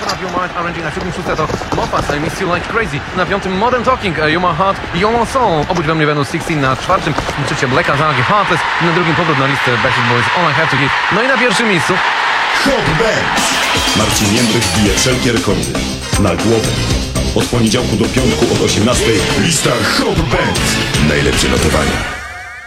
Your Mind, arranging na 7.6 to Moffat, I Miss You Like Crazy. Na 5 Modern Talking, You're My Heart, You're My Soul. Obudź we mnie będą 16 na 4. Trzecie Black Azalgi, Heartless. Na drugim powrót na listę Backstreet Boys, All I Have To Give. No i na pierwszym miejscu Hot Bands. Marcin Jędrych bije wszelkie rekordy. Na głowę. Od poniedziałku do piątku od 18. Lista Hot Bands. Najlepsze notowania.